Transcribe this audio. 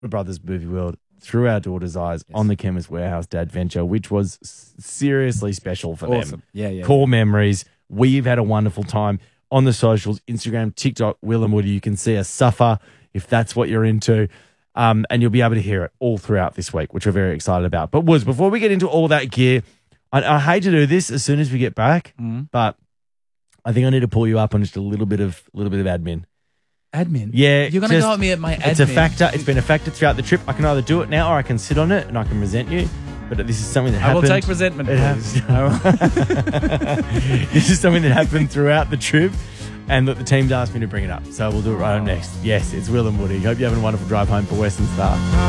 Brothers Movie World through our daughter's eyes on the Chemist Warehouse Dad Venture, which was seriously special for them. Yeah. Core memories. We've had a wonderful time on the socials, Instagram, TikTok, Will and Woody. You can see us suffer if that's what you're into. And you'll be able to hear it all throughout this week, which we're very excited about. But Woods, before we get into all that gear, I hate to do this as soon as we get back, but I think I need to pull you up on just a little bit of admin. Admin? Yeah. You're going to go at me at my admin? It's a factor. It's been a factor throughout the trip. I can either do it now or I can sit on it and I can resent you. But this is something that happened. I will take resentment, please. This is something that happened throughout the trip and that the team's asked me to bring it up. So we'll do it right up next. Yes, it's Will and Woody. Hope you're having a wonderful drive home for Western Star.